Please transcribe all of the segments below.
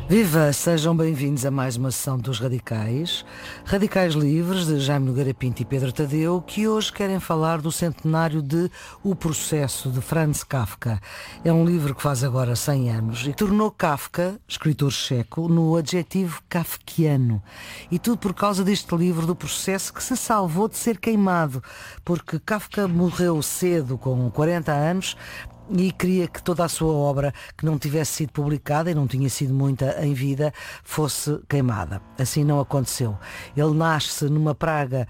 Viva! Sejam bem-vindos a mais uma sessão dos Radicais. Radicais Livres, de Jaime Nogueira Pinto e Pedro Tadeu, que hoje querem falar do centenário de O Processo, de Franz Kafka. É um livro que faz agora 100 anos e tornou Kafka, escritor checo, no adjetivo kafkiano. E tudo por causa deste livro do Processo, que se salvou de ser queimado, porque Kafka morreu cedo, com 40 anos, e queria que toda a sua obra, que não tivesse sido publicada, e não tinha sido muita em vida, fosse queimada. Assim não aconteceu. Ele nasce numa praga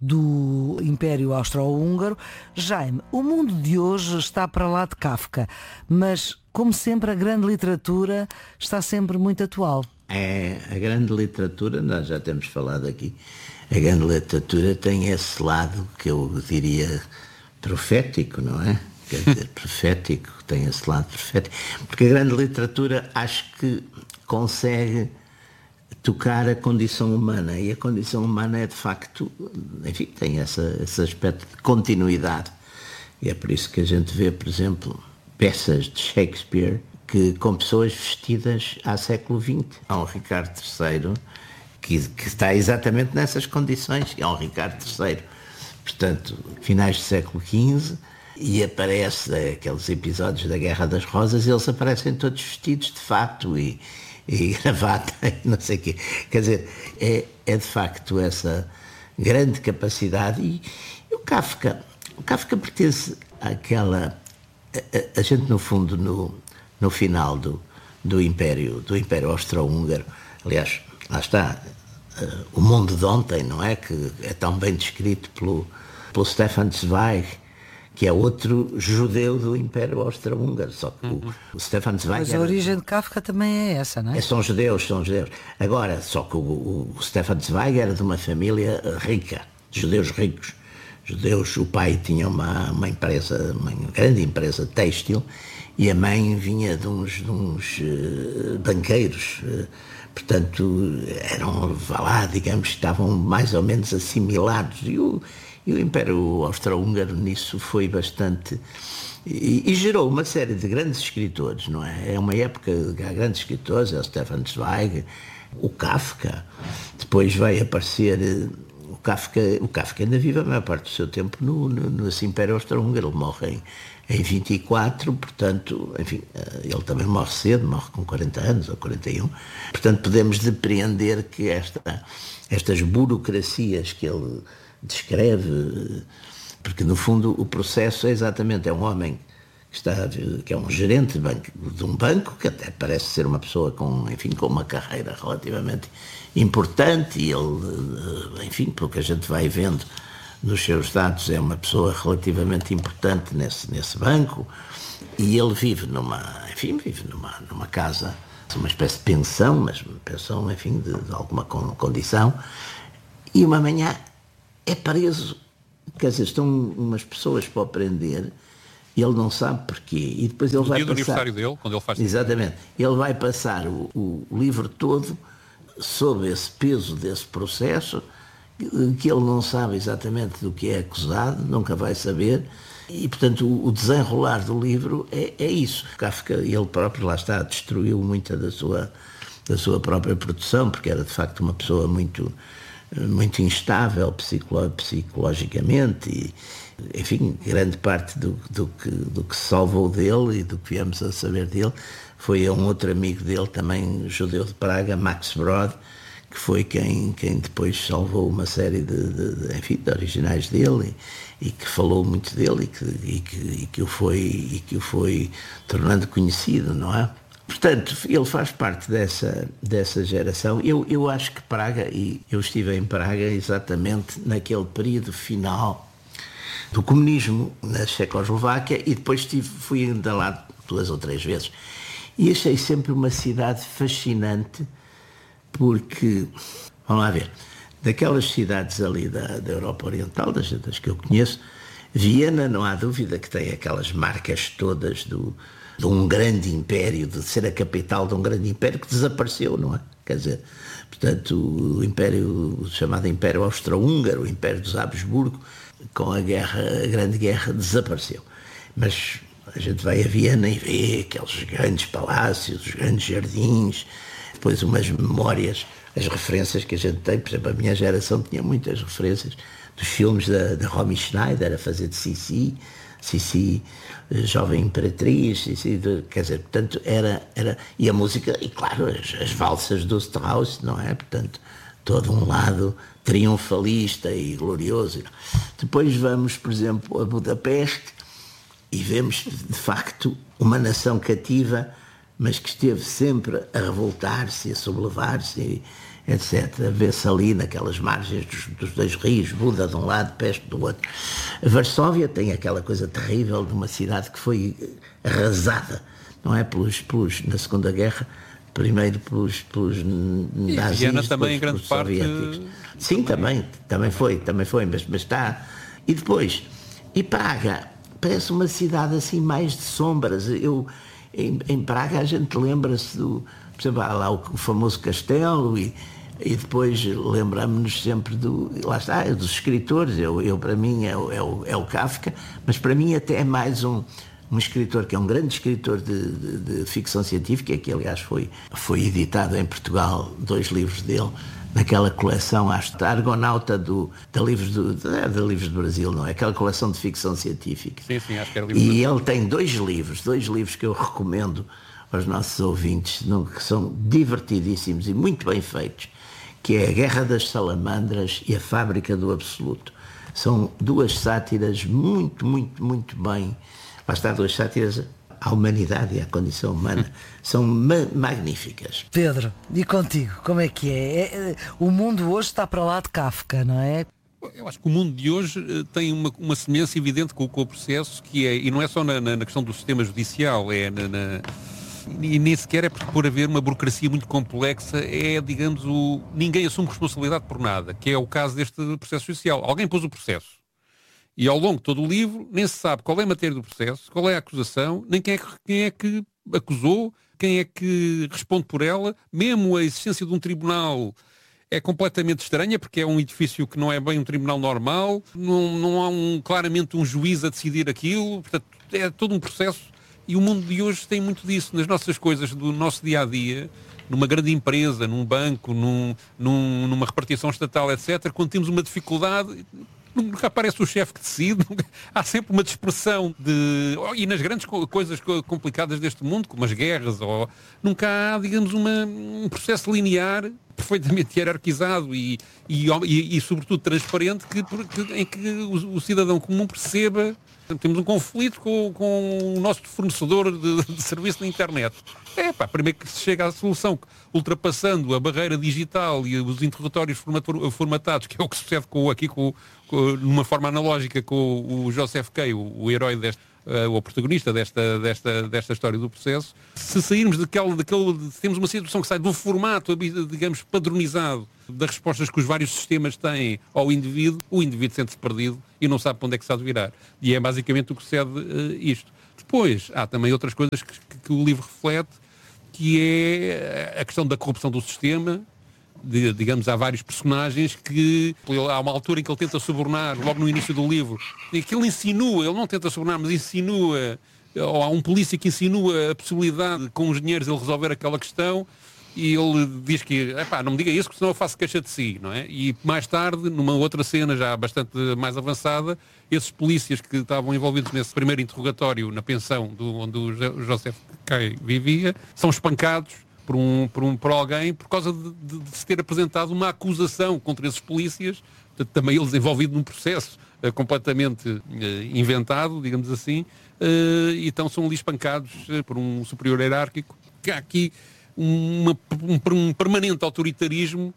do Império Austro-Húngaro. Jaime, o mundo de hoje está para lá de Kafka, mas, como sempre, a grande literatura está sempre muito atual. A grande literatura, nós já temos falado aqui, a grande literatura tem esse lado que eu diria profético, não é? Quer dizer, profético, tem esse lado profético, porque a grande literatura acho que consegue tocar a condição humana, e a condição humana é de facto, enfim, tem esse aspecto de continuidade, e é por isso que a gente vê, por exemplo, peças de Shakespeare com pessoas vestidas ao século XX. Há um Ricardo III que está exatamente nessas condições, há um Ricardo III, portanto, finais do século XV, e aparece aqueles episódios da Guerra das Rosas, eles aparecem todos vestidos de fato e gravata e não sei o quê. Quer dizer, é de facto essa grande capacidade. E o Kafka pertence àquela... A gente, no fundo, no final do Império Austro-Húngaro, aliás, lá está, o mundo de ontem, não é? Que é tão bem descrito pelo Stefan Zweig, que é outro judeu do Império Austro-Húngaro, só que o Stefan Zweig... Mas a origem de Kafka também é essa, não é? São judeus. Agora, só que o Stefan Zweig era de uma família rica, de judeus ricos. O pai tinha uma empresa, uma grande empresa têxtil, e a mãe vinha de uns banqueiros, portanto, eram, digamos, estavam mais ou menos assimilados, e o Império Austro-Húngaro nisso foi bastante... E gerou uma série de grandes escritores, não é? É uma época que há grandes escritores, é o Stefan Zweig, o Kafka, depois vai aparecer... O Kafka ainda vive a maior parte do seu tempo no Império Austro-Húngaro. Ele morre em 24, portanto, enfim, ele também morre cedo, morre com 40 anos ou 41. Portanto, podemos depreender que estas burocracias que ele descreve, porque no fundo o Processo é um homem que é um gerente de um banco, que até parece ser uma pessoa com uma carreira relativamente importante, e ele, enfim, pelo que a gente vai vendo nos seus dados, é uma pessoa relativamente importante nesse banco, e ele vive numa casa, uma espécie de pensão, mas uma pensão, enfim, de alguma condição, e uma manhã é preso. Quer dizer, estão umas pessoas para o prender, e ele não sabe porquê, e depois ele vai passar... No dia do aniversário dele, quando ele faz... Exatamente. Ele vai passar o livro todo sob esse peso desse processo, que ele não sabe exatamente do que é acusado, nunca vai saber, e portanto o desenrolar do livro é isso. Kafka, ele próprio, lá está, destruiu muita da sua própria produção, porque era de facto uma pessoa muito instável psicologicamente, e enfim, grande parte do que se salvou dele e do que viemos a saber dele foi a um outro amigo dele, também judeu de Praga, Max Brod, que foi quem depois salvou uma série de originais dele, e que falou muito dele, e que o foi tornando conhecido, não é? Portanto, ele faz parte dessa geração. Eu acho que Praga, e eu estive em Praga exatamente naquele período final do comunismo na Checoslováquia, e depois fui ainda lá 2 ou 3 vezes. E achei sempre uma cidade fascinante, porque, vamos lá ver, daquelas cidades ali da Europa Oriental, das que eu conheço, Viena, não há dúvida que tem aquelas marcas todas de um grande império, de ser a capital de um grande império que desapareceu, não é? Quer dizer, portanto, o chamado Império Austro-Húngaro, o Império dos Habsburgo, com a Grande Guerra, desapareceu. Mas a gente vai a Viena e vê aqueles grandes palácios, os grandes jardins, depois umas memórias, as referências que a gente tem, por exemplo, a minha geração tinha muitas referências dos filmes da Romy Schneider a fazer de Sissi, jovem imperatriz, quer dizer, portanto, era, e a música, e claro, as valsas do Strauss, não é? Portanto, todo um lado triunfalista e glorioso. Depois vamos, por exemplo, a Budapeste e vemos, de facto, uma nação cativa, mas que esteve sempre a revoltar-se, a sublevar-se, etc. Vê-se ali naquelas margens dos dois rios, Buda de um lado, Peste do outro. A Varsóvia tem aquela coisa terrível de uma cidade que foi arrasada, não é? Na Segunda Guerra, primeiro pelos nazis, Viena também, em grande pelos soviéticos. parte... Sim, também foi, mas está... E depois, e Praga, parece uma cidade assim mais de sombras. Em Praga a gente lembra-se por exemplo, há lá o famoso castelo e depois lembramos-nos sempre dos escritores. Para mim é o Kafka, mas para mim até é mais um escritor que é um grande escritor de ficção científica, que aliás foi editado em Portugal 2 livros dele, naquela coleção, acho, da Argonauta de livros do Brasil, não é? Aquela coleção de ficção científica. Sim, acho que era livro. E ele tem 2 livros que eu recomendo aos nossos ouvintes, que são divertidíssimos e muito bem feitos, que é A Guerra das Salamandras e A Fábrica do Absoluto. São 2 sátiras muito, muito, muito bem. Lá está, 2 sátiras à humanidade e à condição humana. São magníficas. Pedro, e contigo, como é que é? O mundo hoje está para lá de Kafka, não é? Eu acho que o mundo de hoje tem uma semelhança evidente com o processo, que é, e não é só na questão do sistema judicial, e nem sequer é por haver uma burocracia muito complexa, digamos, ninguém assume responsabilidade por nada, que é o caso deste processo judicial. Alguém pôs o processo. E ao longo de todo o livro nem se sabe qual é a matéria do processo, qual é a acusação, nem quem é que acusou, quem é que responde por ela. Mesmo a existência de um tribunal é completamente estranha, porque é um edifício que não é bem um tribunal normal, não há claramente um juiz a decidir aquilo, portanto é todo um processo. E o mundo de hoje tem muito disso, nas nossas coisas do nosso dia-a-dia, numa grande empresa, num banco, numa repartição estatal, etc., quando temos uma dificuldade... Nunca aparece o chefe que decide, há sempre uma dispersão e nas grandes coisas complicadas deste mundo, como as guerras, nunca há, digamos, um processo linear, perfeitamente hierarquizado e sobretudo transparente, em que o cidadão comum perceba. Temos um conflito com o nosso fornecedor de serviço na internet. Primeiro que se chega à solução, ultrapassando a barreira digital e os interrogatórios formatados, que é o que sucede numa forma analógica com o Joseph Kay, o herói o protagonista desta história do processo. Se sairmos temos uma situação que sai do formato, digamos, padronizado das respostas que os vários sistemas têm ao indivíduo, o indivíduo sente-se perdido e não sabe para onde é que se há de virar. E é basicamente o que sucede isto. Depois, há também outras coisas que o livro reflete, que é a questão da corrupção do sistema. Digamos, há vários personagens que há uma altura em que ele tenta subornar, logo no início do livro, e que ele não tenta subornar, mas insinua, ou há um polícia que insinua a possibilidade de, com os dinheiros, ele resolver aquela questão, e ele diz que, não me diga isso, porque senão eu faço queixa de si, não é? E mais tarde, numa outra cena já bastante mais avançada, esses polícias que estavam envolvidos nesse primeiro interrogatório na pensão onde o Joseph Kay vivia, são espancados por alguém por causa de se ter apresentado uma acusação contra esses polícias, portanto, também eles envolvidos num processo completamente inventado, digamos assim, e então são ali espancados por um superior hierárquico. Há aqui um permanente autoritarismo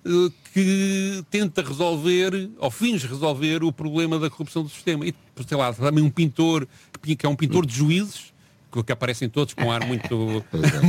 que tenta resolver, ou finge resolver, o problema da corrupção do sistema. E, sei lá, também um pintor, que é um pintor de juízes, que aparecem todos com um ar muito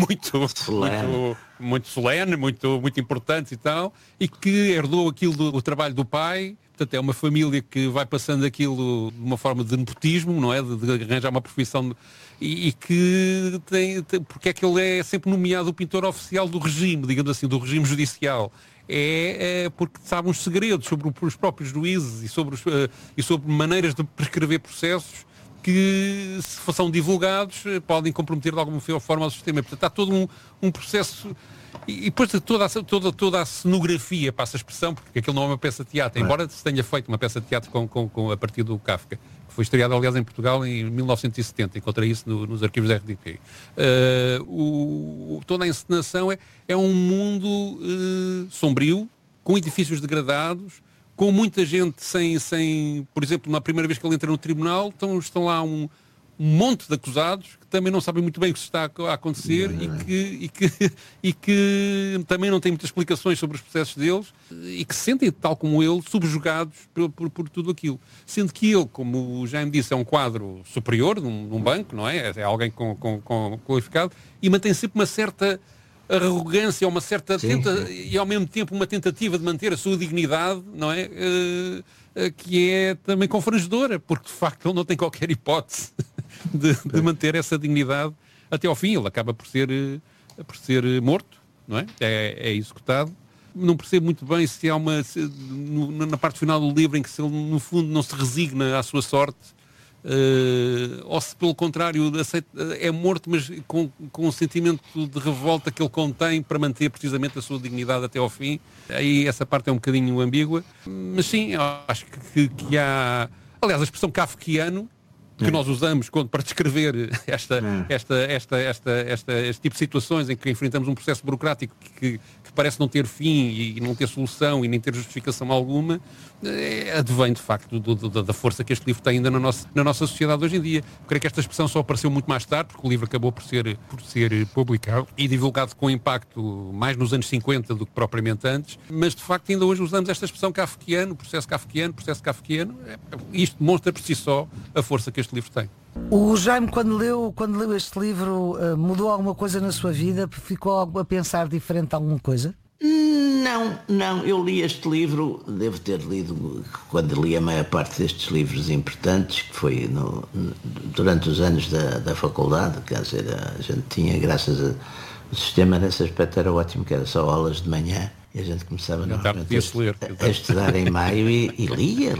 solene, muito importante e tal, e que herdou aquilo do trabalho do pai. Portanto, é uma família que vai passando aquilo de uma forma de nepotismo, não é? De arranjar uma profissão e que porque é que ele é sempre nomeado o pintor oficial do regime, digamos assim, do regime judicial. É porque sabe uns segredos sobre os próprios juízes e sobre maneiras de prescrever processos que, se são divulgados, podem comprometer de alguma forma o sistema. Portanto, há todo um processo E depois de toda a cenografia, passa a expressão, porque aquilo não é uma peça de teatro, embora se tenha feito uma peça de teatro a partir do Kafka, que foi estreada, aliás, em Portugal em 1970, encontrei isso nos arquivos da RTP. Toda a encenação é um mundo sombrio, com edifícios degradados, com muita gente sem... Por exemplo, na primeira vez que ele entra no tribunal, estão lá um monte de acusados que também não sabem muito bem o que se está a acontecer e que também não têm muitas explicações sobre os processos deles e que se sentem, tal como ele, subjugados por tudo aquilo. Sendo que ele, como o Jaime disse, é um quadro superior num banco, não é? É alguém com qualificado e mantém sempre uma certa arrogância, uma certa e ao mesmo tempo uma tentativa de manter a sua dignidade, não é? Que é também confrangedora, porque de facto ele não tem qualquer hipótese de manter essa dignidade até ao fim. Ele acaba por ser morto, não é? É executado. Não percebo muito bem se há na parte final do livro em que ele no fundo não se resigna à sua sorte, ou se pelo contrário é morto, mas com um sentimento de revolta que ele contém para manter precisamente a sua dignidade até ao fim. Aí essa parte é um bocadinho ambígua, mas sim, acho que há, aliás, a expressão kafkiano que nós usamos para descrever este tipo de situações em que enfrentamos um processo burocrático que parece não ter fim e não ter solução e nem ter justificação alguma, advém de facto da força que este livro tem ainda na nossa sociedade hoje em dia. Eu creio que esta expressão só apareceu muito mais tarde, porque o livro acabou por ser publicado e divulgado com impacto mais nos anos 50 do que propriamente antes, mas de facto ainda hoje usamos esta expressão kafkiano, processo kafkiano. Isto demonstra por si só a força que este livro tem. O Jaime, quando leu este livro, mudou alguma coisa na sua vida? Ficou a pensar diferente alguma coisa? Não, eu li este livro, devo ter lido quando li a maior parte destes livros importantes, que foi durante os anos da faculdade, quer dizer, a gente tinha, graças ao sistema nesse aspecto era ótimo, que era só aulas de manhã, e a gente começava normalmente a estudar em maio e lia.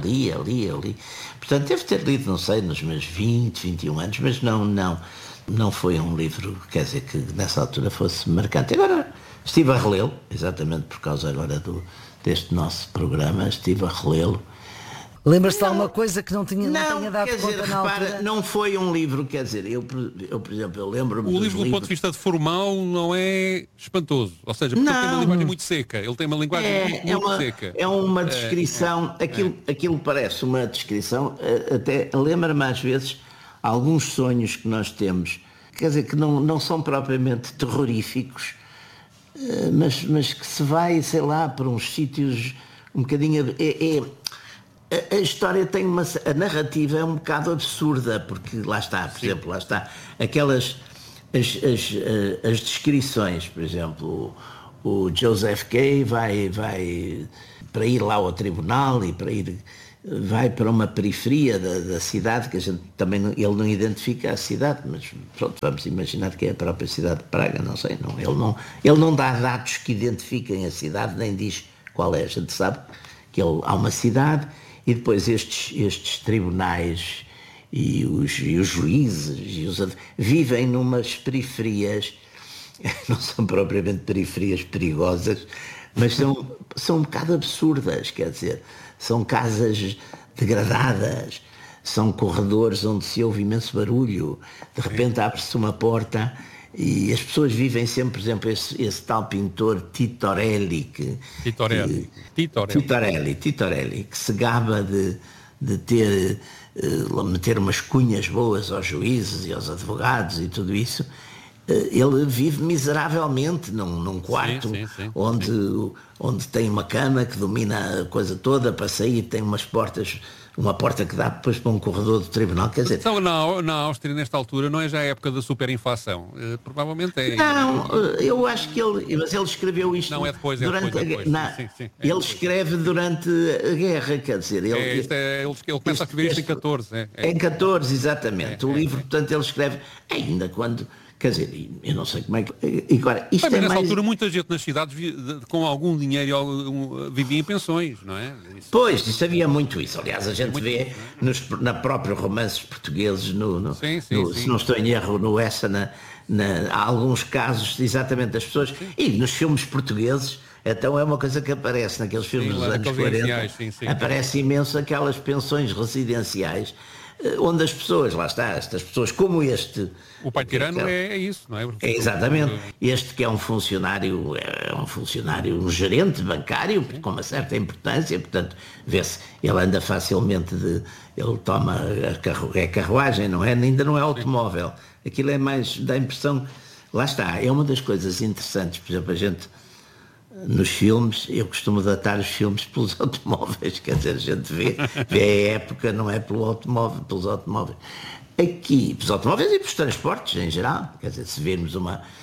Portanto, devo ter lido, não sei, nos meus 21 anos, mas não foi um livro, quer dizer, que nessa altura fosse marcante. Agora, estive a relê-lo, exatamente por causa agora deste nosso programa, estive a relê-lo. Lembra-se de alguma coisa que não tenha dado quer conta dizer, na repara, altura? não foi um livro, quer dizer, eu por exemplo, eu lembro-me O livro, do ponto de vista formal, não é espantoso. Ou seja, porque ele tem uma linguagem muito seca. Ele tem uma linguagem muito seca. É uma descrição, aquilo parece uma descrição, até lembra-me às vezes alguns sonhos que nós temos, quer dizer, que não são propriamente terroríficos, mas que se vai, sei lá, para uns sítios um bocadinho... A história tem a narrativa é um bocado absurda, porque lá está, por exemplo, aquelas as descrições, por exemplo, o Joseph Kay vai para ir lá ao tribunal e vai para uma periferia da cidade, que a gente também ele não identifica a cidade, mas pronto, vamos imaginar que é a própria cidade de Praga, não sei, ele não dá dados que identifiquem a cidade, nem diz qual é, a gente sabe que há uma cidade. E depois estes tribunais e os juízes vivem numas periferias, não são propriamente periferias perigosas, mas são um bocado absurdas, quer dizer, são casas degradadas, são corredores onde se ouve imenso barulho, de repente abre-se uma porta e as pessoas vivem sempre, por exemplo, esse tal pintor Titorelli, que se gaba de meter umas cunhas boas aos juízes e aos advogados e tudo isso. Ele vive miseravelmente num quarto onde tem uma cama que domina a coisa toda, para sair tem uma porta que dá depois para um corredor do tribunal, quer dizer... Então, na Áustria, nesta altura, não é já a época da superinflação? Provavelmente é... Não, eu acho que mas ele escreveu isto... Não, é depois. Sim. Ele escreve durante a guerra, quer dizer... Ele começa a escrever isto em 14. Em 14, exatamente. O livro, portanto, ele escreve ainda quando... Quer dizer, eu não sei como é que... Agora, isto mas nessa altura muita gente nas cidades com algum dinheiro vivia em pensões, não é? Pois, isso havia muito isso. Aliás, a gente vê na próprios romances portugueses, se não estou em erro, no Essa, há alguns casos exatamente das pessoas, e nos filmes portugueses, então é uma coisa que aparece naqueles filmes dos anos 40, aparece imenso aquelas pensões residenciais, onde as pessoas, lá está, estas pessoas como este... O Pai Tirano é isso, não é? É exatamente. Este que é um funcionário, um gerente bancário, com uma certa importância, portanto, vê-se, ele anda facilmente ele toma a carruagem, não é? Ainda não é automóvel. Aquilo é mais, dá a impressão, lá está, é uma das coisas interessantes, por exemplo, a gente... Nos filmes, eu costumo datar os filmes pelos automóveis, quer dizer, a gente vê a época, não é pelos automóveis. Aqui, pelos automóveis e pelos transportes em geral, quer dizer, se virmos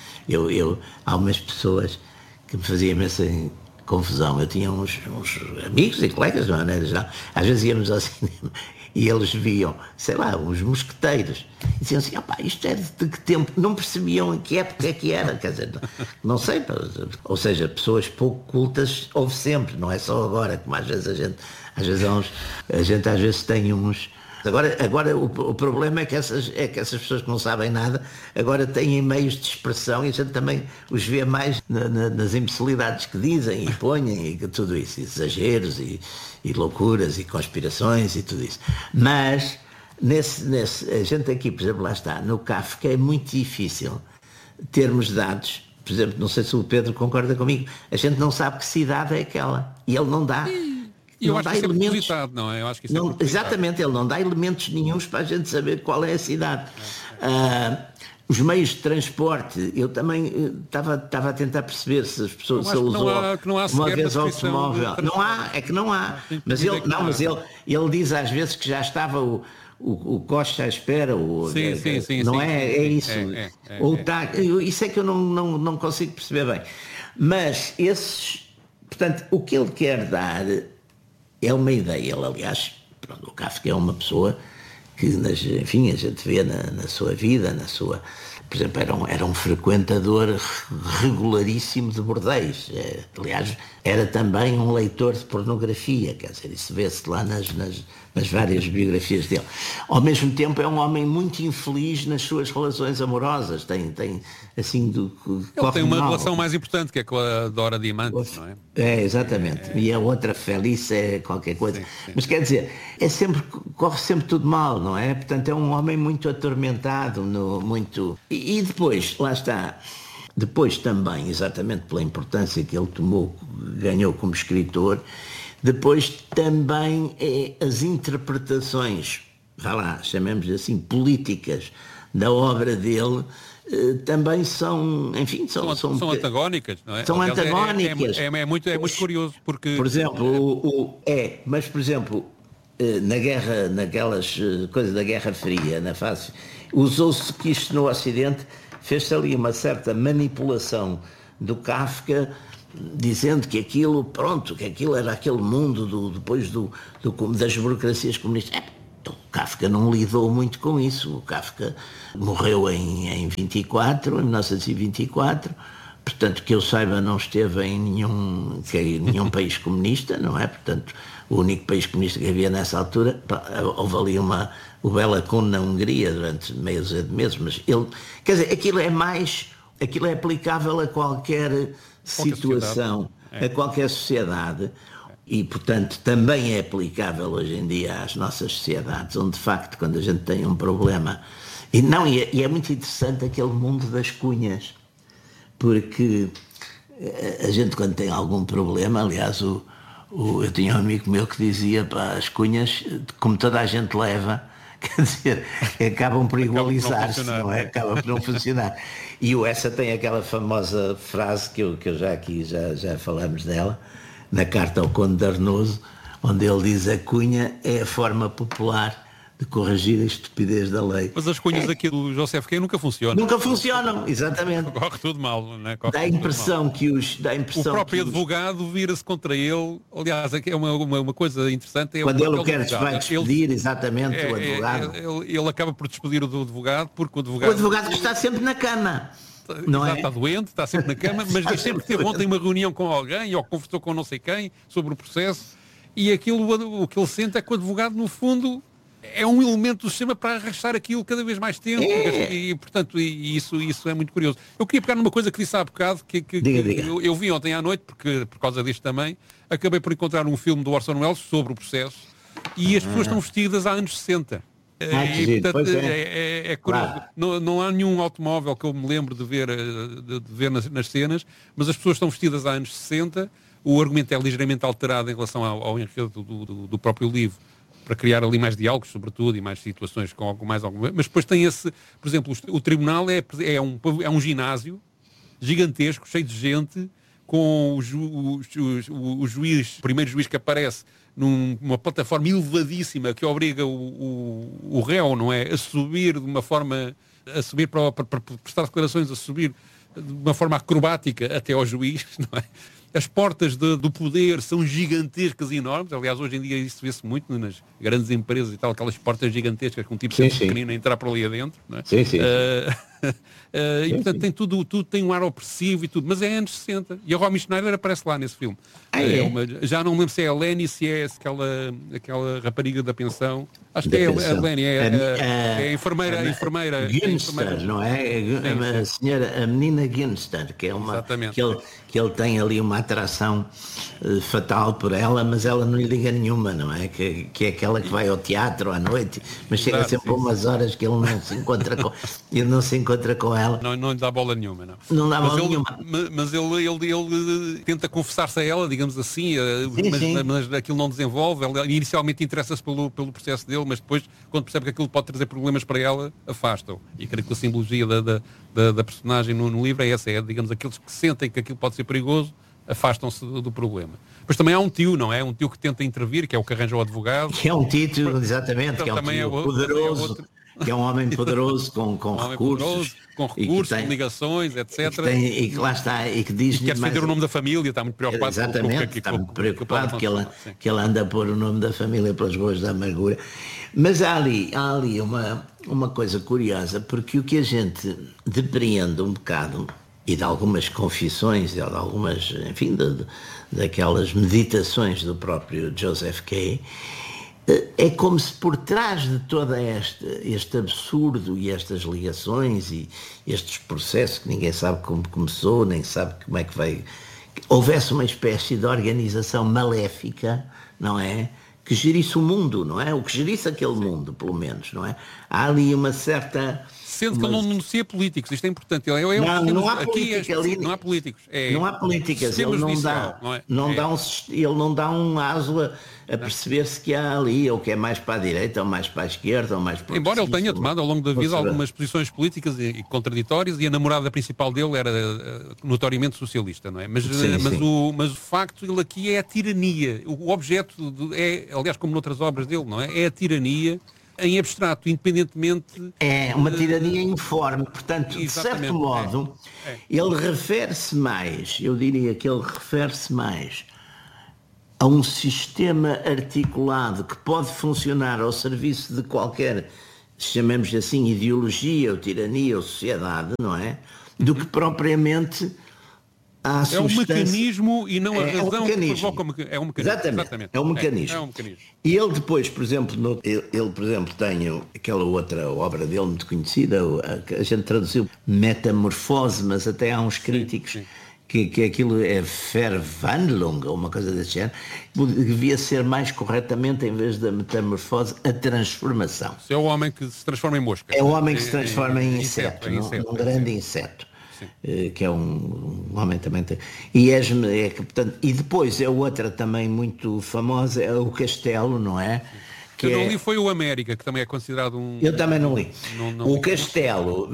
há umas pessoas que me faziam imensa confusão. Eu tinha uns amigos e colegas, de maneira geral, às vezes íamos ao cinema e eles viam, sei lá, uns mosqueteiros, e diziam assim, isto é de que tempo? Não percebiam em que época é que era, quer dizer, não sei, ou seja, pessoas pouco cultas houve sempre, não é só agora, como às vezes a gente às vezes tem uns... Agora o problema é que essas pessoas que não sabem nada agora têm meios de expressão e a gente também os vê mais nas imbecilidades que dizem e põem e tudo isso, exageros e loucuras e conspirações e tudo isso. Mas a gente aqui, por exemplo, lá está, no Kafka é muito difícil termos dados, por exemplo, não sei se o Pedro concorda comigo, a gente não sabe que cidade é aquela e ele não dá. Eu acho que isso é propositado, não é? Eu acho que isso é propositado. Exatamente, ele não dá elementos nenhuns para a gente saber qual é a cidade. Os meios de transporte, eu também estava a tentar perceber se as pessoas usou uma vez automóvel. Não há. Mas ele diz às vezes que já estava o Costa à espera. Sim. Não é isso. Isso é que eu não consigo perceber bem. Mas portanto, o que ele quer dar é uma ideia. Ele, aliás, o Kafka é uma pessoa que, enfim, a gente vê na sua vida, por exemplo, era um frequentador regularíssimo de bordéis. Aliás, era também um leitor de pornografia, quer dizer, isso vê-se lá nas várias biografias dele. Ao mesmo tempo, é um homem muito infeliz nas suas relações amorosas. Tem assim... Ele tem uma relação mais importante, que é com a Dora Diamante, não é? Exatamente. E a outra Felice é qualquer coisa. Sim. Mas quer dizer, corre sempre tudo mal, não é? Portanto, é um homem muito atormentado, muito... E depois, lá está... Depois também, exatamente pela importância que ele ganhou como escritor, depois também as interpretações, chamemos assim, políticas da obra dele, também são, enfim, são antagónicas, não é? São antagónicas. É muito curioso, porque... Por exemplo, mas por exemplo, naquelas coisas da Guerra Fria, na fase, usou-se que isto no Ocidente fez-se ali uma certa manipulação do Kafka, dizendo que aquilo era aquele mundo depois das burocracias comunistas. O Kafka não lidou muito com isso. O Kafka morreu em 1924, portanto, que eu saiba, não esteve em nenhum país comunista, não é? Portanto, o único país comunista que havia nessa altura, houve ali o Bela Kun na Hungria durante meia dúzia de meses, mas quer dizer, aquilo é aplicável a qualquer situação, a qualquer sociedade, e portanto também é aplicável hoje em dia às nossas sociedades, onde de facto quando a gente tem um problema, e é muito interessante aquele mundo das cunhas, porque a gente quando tem algum problema, aliás, eu tinha um amigo meu que dizia, as cunhas, como toda a gente leva, quer dizer, acabam por igualizar-se, não é? Acaba por não funcionar. E o Essa tem aquela famosa frase que eu já aqui já falamos dela, na carta ao Conde de Arnoso, onde ele diz: a cunha é a forma popular de corrigir a estupidez da lei. Mas as cunhas aqui do José Quem nunca funcionam. Nunca funcionam, exatamente. Corre tudo mal, não é? Dá a impressão que o próprio advogado vira-se contra ele. Aliás, é uma coisa interessante. Quando ele vai despedir, exatamente, o advogado. Ele acaba por despedir o advogado, porque o advogado está sempre na cama. Não é? Está doente, está sempre na cama, mas diz sempre que teve ontem uma reunião com alguém ou conversou com não sei quem sobre o processo, e aquilo, o que ele sente é que o advogado, no fundo, é um elemento do sistema para arrastar aquilo cada vez mais tempo e portanto, isso é muito curioso. Eu queria pegar numa coisa que disse há bocado, que Diga. eu vi ontem à noite, porque por causa disto também, acabei por encontrar um filme do Orson Welles sobre o processo e as pessoas estão vestidas há anos 60. E, portanto, é curioso. Claro. Não há nenhum automóvel que eu me lembro de ver nas cenas, mas as pessoas estão vestidas há anos 60. O argumento é ligeiramente alterado em relação ao enredo do próprio livro, para criar ali mais diálogos, sobretudo, e mais situações com mais alguma. Mas depois tem esse, por exemplo, o tribunal é um ginásio gigantesco, cheio de gente, com o juiz, o primeiro juiz que aparece numa plataforma elevadíssima que obriga o réu, não é, a subir de uma forma, a subir para prestar declarações, a subir de uma forma acrobática até ao juiz, não é? As portas do poder são gigantescas e enormes. Aliás, hoje em dia isso vê-se muito nas grandes empresas e tal, aquelas portas gigantescas com um tipo de pequenino a entrar por ali adentro. Não é? Sim. E portanto tem tudo tem um ar opressivo e tudo, mas é anos 60. E a Romy Schneider aparece lá nesse filme. Já não me lembro se é a Lenny, se é aquela rapariga da pensão. Acho que é a Lenny, é a enfermeira. Ginster, não é? A menina Ginster, que é uma que ele tem ali uma atração fatal por ela, mas ela não lhe liga nenhuma, não é? Que é aquela que vai ao teatro à noite, mas chega sempre a umas horas que ele não se encontra com ela. Não lhe dá bola nenhuma, não. Não dá bola nenhuma. Mas ele tenta confessar-se a ela, digamos assim, mas aquilo não desenvolve. Ela inicialmente interessa-se pelo processo dele, mas depois, quando percebe que aquilo pode trazer problemas para ela, afasta-o. E creio que a simbologia da personagem no livro é essa, digamos, aqueles que sentem que aquilo pode ser perigoso, afastam-se do problema. Mas também há um tio, não é? Um tio que tenta intervir, que é o que arranja o advogado. Que é um tio, exatamente, que é um tio poderoso, que é um homem poderoso com recursos. Com ligações, etc. E que lá está, e que diz... E quer defender o nome da família, está muito preocupado. Exatamente, está muito preocupado que ele anda a pôr o nome da família pelas ruas da amargura. Mas há ali uma coisa curiosa, porque o que a gente depreende um bocado, e de algumas confissões, e de algumas, enfim, daquelas meditações do próprio Joseph K., é como se por trás de todo este absurdo e estas ligações e estes processos que ninguém sabe como começou, nem sabe como é que vai... Houvesse uma espécie de organização maléfica, não é? Que gerisse o mundo, não é? O que gerisse aquele mundo, pelo menos, não é? Há ali uma certa... Sendo que ele não denuncia políticos, isto é importante. Não há política ali. Não há políticos. Não há políticas. Ele não dá um aso a perceber-se que há ali, ou que é mais para a direita, ou mais para a esquerda, ou mais para Embora ele tenha tomado ao longo da vida algumas posições políticas e contraditórias, e a namorada principal dele era notoriamente socialista, não é? Mas o facto, ele aqui é a tirania. O objeto aliás, como noutras obras dele, não é? É a tirania em abstrato, independentemente... É uma tirania informe, portanto, de certo modo, ele refere-se mais, eu diria que ele refere-se mais a um sistema articulado que pode funcionar ao serviço de qualquer, chamemos assim, ideologia, ou tirania, ou sociedade, não é? Do que propriamente... É um mecanismo e não a razão que provoca é um mecanismo. Exatamente. É um mecanismo. E ele depois, por exemplo, tem aquela outra obra dele muito conhecida, a gente traduziu Metamorfose, mas até há uns críticos que aquilo é Verwandlung, ou uma coisa desse género, devia ser mais corretamente, em vez da metamorfose, a transformação. É o homem que se transforma em mosca. É o homem que se transforma em inseto, num grande inseto. Que é um homem também tem. Portanto, e depois é outra também muito famosa, é o Castelo, não é? Que eu não li foi o América, que também é considerado um... Eu também não li. O Castelo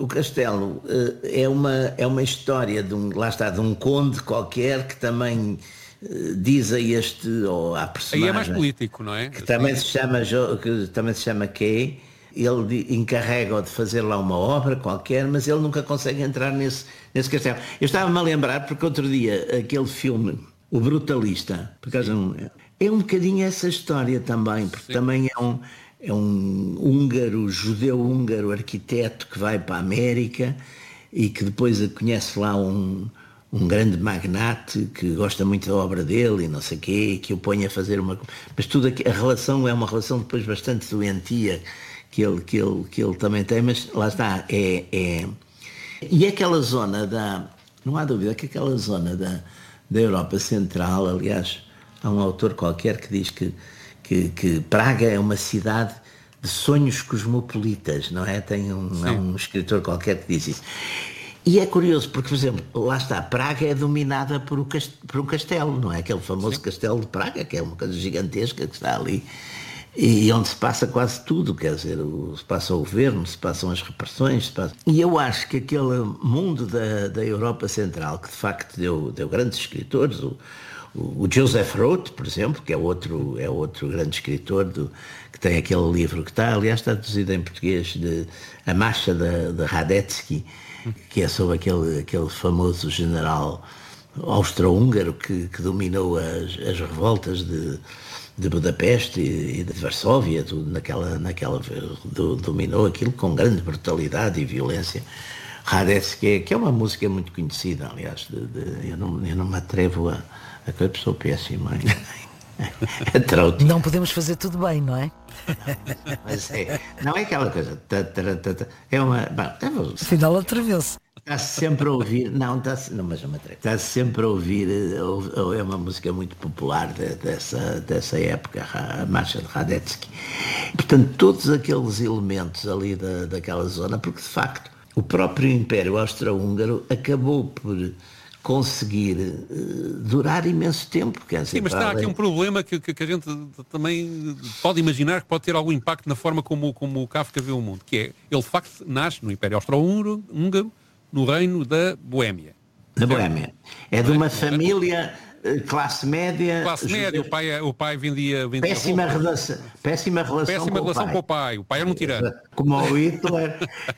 é uma história de um conde qualquer que também diz à personagem... Aí é mais político, não é? Que também se chama Kay. Ele encarrega-o de fazer lá uma obra qualquer, mas ele nunca consegue entrar nesse castelo. Eu estava-me a lembrar, porque outro dia, aquele filme, O Brutalista, por acaso é um bocadinho essa história também, porque também é um judeu-húngaro arquiteto que vai para a América e que depois conhece lá um um grande magnate que gosta muito da obra dele e não sei o quê, que o põe a fazer uma... Mas tudo aqui, a relação é uma relação depois bastante doentia que ele também tem, mas lá está, E aquela zona não há dúvida que aquela zona da Europa Central, aliás, há um autor qualquer que diz que Praga é uma cidade de sonhos cosmopolitas, não é? Há um escritor qualquer que diz isso. E é curioso, porque, por exemplo, lá está, Praga é dominada por um castelo, não é? Aquele famoso castelo de Praga, que é uma coisa gigantesca que está ali, e onde se passa quase tudo, quer dizer, se passa o governo, se passam as repressões, E eu acho que aquele mundo da Europa Central, que de facto deu grandes escritores, o Joseph Roth, por exemplo, que é outro grande escritor que tem aquele livro que aliás está traduzido em português, de A Marcha de Radetzky, que é sobre aquele famoso general austro-húngaro que dominou as revoltas de Budapeste e de Varsóvia, dominou aquilo com grande brutalidade e violência. Radetzky, que é uma música muito conhecida, aliás, eu não me atrevo a que a pessoa péssima. Não podemos fazer tudo bem, não é? Mas não é aquela coisa. É uma. Afinal, atravessa. Está-se sempre a ouvir. Não, mas está-se sempre a ouvir. É uma música muito popular dessa época, a Marcha de Radetzky. Portanto, todos aqueles elementos ali daquela zona, porque de facto o próprio Império Austro-Húngaro acabou por conseguir durar imenso tempo. Sim, mas está aqui um problema que a gente também pode imaginar que pode ter algum impacto na forma como o Kafka vê o mundo, que é, ele de facto nasce no Império Austro-Húngaro, no reino da Boémia. Da Boémia. É de uma família classe média. Classe média, o pai vendia péssima relação com o pai. O pai era um tirano. Como o Hitler,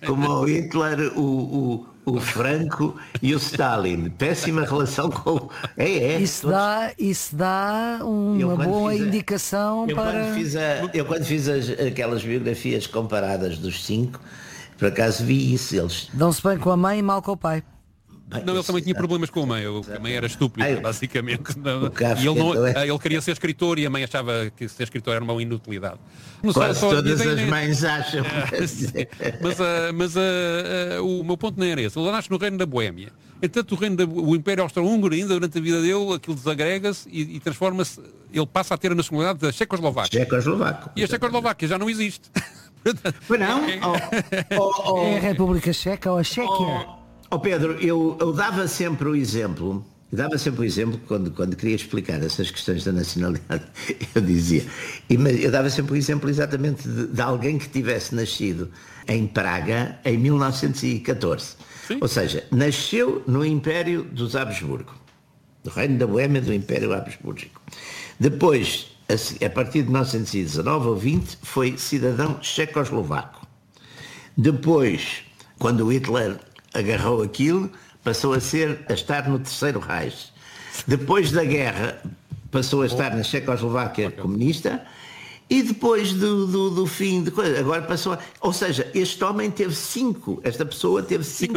o Franco e o Stalin. Péssima relação com... Isso dá uma boa indicação para... Eu quando fiz aquelas biografias comparadas dos 5, por acaso vi isso. Eles dão-se bem com a mãe e mal com o pai. Não, ele também tinha problemas com a mãe. A mãe era estúpida, basicamente. Ele queria ser escritor e a mãe achava que ser escritor era uma inutilidade. Quase todas as mães acham. Mas o meu ponto não era esse. Ele nasce no reino da Boémia. Entanto, o Império Austro-Húngaro, ainda durante a vida dele, aquilo desagrega-se e transforma-se. Ele passa a ter a nacionalidade da Checoslováquia. E a Checoslováquia já não existe. Pois não? É a República Checa ou a Chequia? Pedro, eu dava sempre o exemplo, quando queria explicar essas questões da nacionalidade, eu dava sempre o exemplo exatamente de alguém que tivesse nascido em Praga em 1914. Sim. Ou seja, nasceu no Império dos Habsburgo, do Reino da Boémia do Império Habsbúrgico. Depois, a partir de 1919 ou 20, foi cidadão checoslovaco. Depois, quando o Hitler agarrou aquilo, passou a estar no Terceiro Reich. Depois da guerra, passou a estar na Checoslováquia comunista e depois do fim de coisa, agora passou a... Ou seja, esta pessoa teve 5